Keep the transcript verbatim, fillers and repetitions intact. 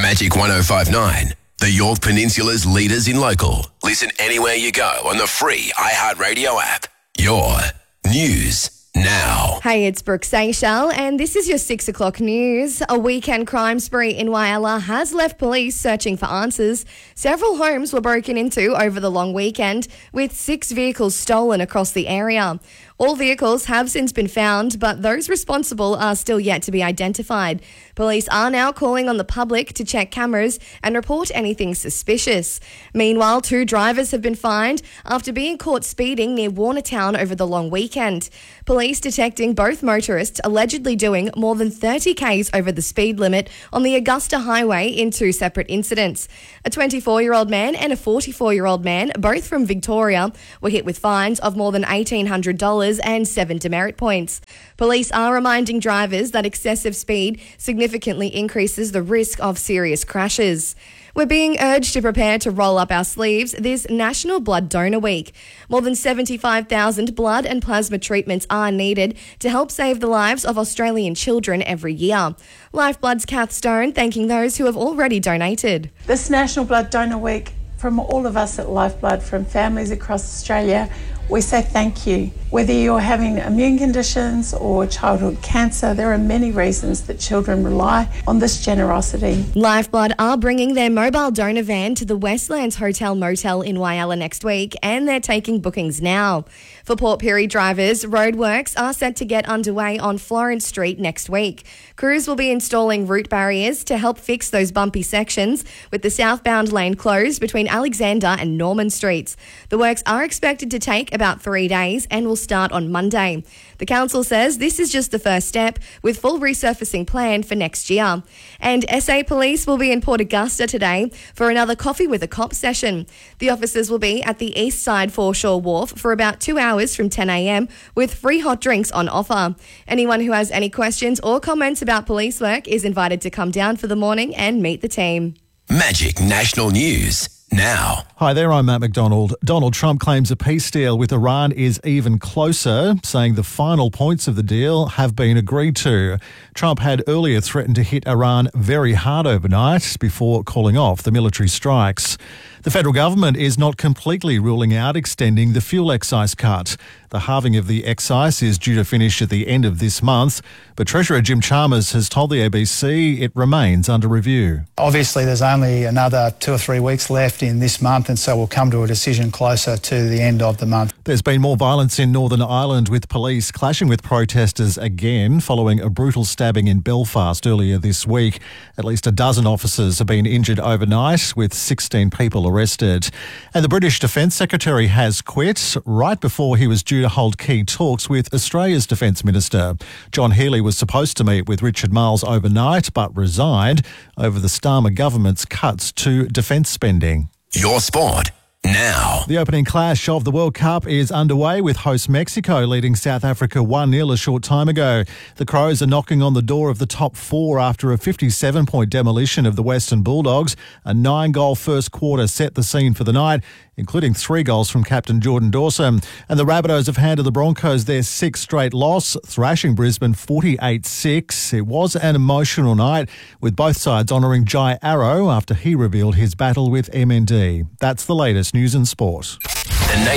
Magic one oh five nine, the Yorke Peninsula's leaders in local. Listen anywhere you go on the free iHeartRadio app. Your news now. Hey, it's Brooke Seychelles, and this is your six o'clock news. A weekend crime spree in Whyalla has left police searching for answers. Several homes were broken into over the long weekend, with six vehicles stolen across the area. All vehicles have since been found, but those responsible are still yet to be identified. Police are now calling on the public to check cameras and report anything suspicious. Meanwhile, two drivers have been fined after being caught speeding near Warnertown over the long weekend. Police detecting both motorists allegedly doing more than thirty kays over the speed limit on the Augusta Highway in two separate incidents. A twenty-four-year-old man and a forty-four-year-old man, both from Victoria, were hit with fines of more than eighteen hundred dollars and seven demerit points. Police are reminding drivers that excessive speed significantly increases the risk of serious crashes. We're being urged to prepare to roll up our sleeves this National Blood Donor Week. More than seventy-five thousand blood and plasma treatments are needed to help save the lives of Australian children every year. Lifeblood's Kath Stone thanking those who have already donated. This National Blood Donor Week, from all of us at Lifeblood, from families across Australia, we say thank you. Whether you're having immune conditions or childhood cancer, there are many reasons that children rely on this generosity. Lifeblood are bringing their mobile donor van to the Westlands Hotel Motel in Whyalla next week, and they're taking bookings now. For Port Pirie drivers, roadworks are set to get underway on Florence Street next week. Crews will be installing route barriers to help fix those bumpy sections, with the southbound lane closed between Alexander and Norman Streets. The works are expected to take about three days and will start on Monday. The council says this is just the first step, with full resurfacing planned for next year. And S A Police will be in Port Augusta today for another Coffee with a Cop session. The officers will be at the east side Foreshore Wharf for about two hours from ten a m with free hot drinks on offer. Anyone who has any questions or comments about police work is invited to come down for the morning and meet the team. Magic National News now. Hi there, I'm Matt McDonald. Donald Trump claims a peace deal with Iran is even closer, saying the final points of the deal have been agreed to. Trump had earlier threatened to hit Iran very hard overnight before calling off the military strikes. The federal government is not completely ruling out extending the fuel excise cut. The halving of the excise is due to finish at the end of this month, but Treasurer Jim Chalmers has told the A B C it remains under review. Obviously, there's only another two or three weeks left in this month, and so we'll come to a decision closer to the end of the month. There's been more violence in Northern Ireland, with police clashing with protesters again following a brutal stabbing in Belfast earlier this week. At least a dozen officers have been injured overnight, with sixteen people arrested. And the British Defence Secretary has quit right before he was due to hold key talks with Australia's Defence Minister. John Healey was supposed to meet with Richard Marles overnight, but resigned over the Starmer government's cuts to defence spending. Your sport now. The opening clash of the World Cup is underway, with host Mexico leading South Africa one nil a short time ago. The Crows are knocking on the door of the top four after a fifty-seven point demolition of the Western Bulldogs. A nine-goal first quarter set the scene for the night, including three goals from captain Jordan Dawson. And the Rabbitohs have handed the Broncos their sixth straight loss, thrashing Brisbane forty-eight six. It was an emotional night, with both sides honouring Jai Arrow after he revealed his battle with M N D. That's the latest news and sport.